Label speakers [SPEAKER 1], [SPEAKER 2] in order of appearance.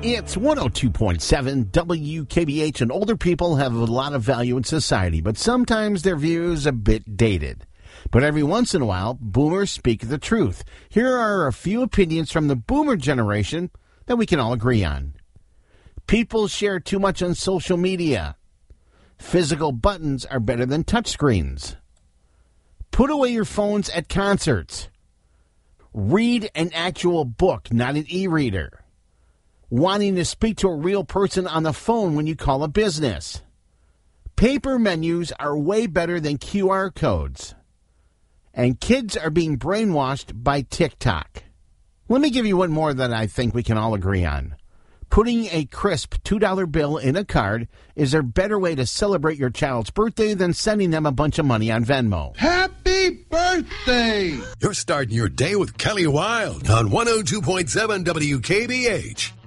[SPEAKER 1] It's 102.7 WKBH, and older people have a lot of value in society, but sometimes their views a bit dated. But every once in a while, boomers speak the truth. Here are a few opinions from the boomer generation that we can all agree on. People share too much on social media. Physical buttons are better than touchscreens. Put away your phones at concerts. Read an actual book, not an e-reader. Wanting to speak to a real person on the phone when you call a business. Paper menus are way better than QR codes. And kids are being brainwashed by TikTok. Let me give you one more that I think we can all agree on. Putting a crisp $2 bill in a card is a better way to celebrate your child's birthday than sending them a bunch of money on Venmo.
[SPEAKER 2] Happy birthday!
[SPEAKER 3] You're starting your day with Kelly Wilde on 102.7 WKBH.